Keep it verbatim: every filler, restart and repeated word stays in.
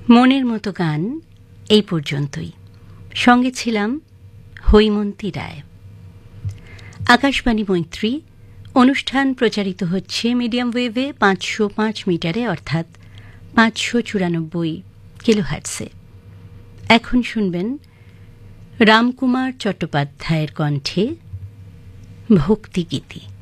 মনের মতো গান এই পর্যন্তই। সঙ্গে ছিলাম হৈমন্তী রায়। আকাশবাণী মৈত্রী অনুষ্ঠান প্রচারিত হচ্ছে মিডিয়াম ওয়েভে পাঁচশো পাঁচ মিটারে অর্থাৎ পাঁচশো চুরানব্বই কিলোহার্টসে। এখন শুনবেন রামকুমার চট্টোপাধ্যায়ের কণ্ঠে ভক্তিগীতি।